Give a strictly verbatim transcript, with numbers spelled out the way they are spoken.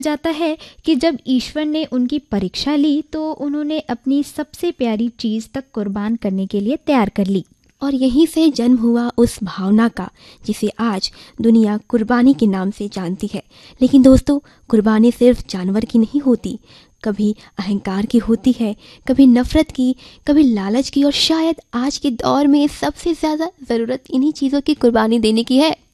जाता है कि जब ईश्वर ने उनकी परीक्षा ली तो उन्होंने अपनी सबसे प्यारी चीज़ तक कुर्बान करने के लिए तैयार कर ली। और यहीं से जन्म हुआ उस भावना का जिसे आज दुनिया कुर्बानी के नाम से जानती है। लेकिन दोस्तों, कुर्बानी सिर्फ जानवर की नहीं होती, कभी अहंकार की होती है, कभी नफरत की, कभी लालच की, और शायद आज के दौर में सबसे ज़्यादा ज़रूरत इन्हीं चीज़ों की कुर्बानी देने की है।